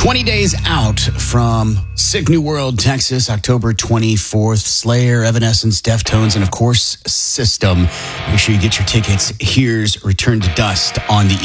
20 days out from Sick New World, Texas, October 24th. Slayer, Evanescence, Deftones, and of course, System. Make sure you get your tickets. Here's Return to Dust on the